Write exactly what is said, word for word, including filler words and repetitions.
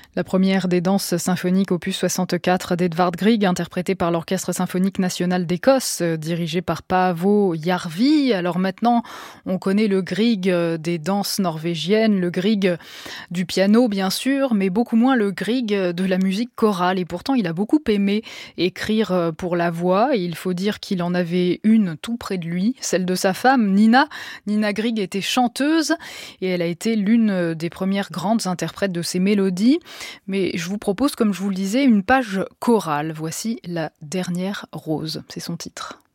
La première des danses symphoniques opus soixante-quatre d'Edvard Grieg, interprétée par l'Orchestre symphonique national d'Écosse, dirigé par Paavo Järvi. Alors maintenant, on connaît le Grieg des danses norvégiennes, le Grieg du piano bien sûr, mais beaucoup moins le Grieg de la musique chorale. Et pourtant, il a beaucoup aimé écrire pour la voix. Et il faut dire qu'il en avait une tout près de lui, celle de sa femme, Nina. Nina Grieg était chanteuse et elle a été l'une des premières grandes interprètes de ces mélodies. Mais je vous propose, comme je vous le disais, une page chorale. Voici La dernière rose, c'est son titre.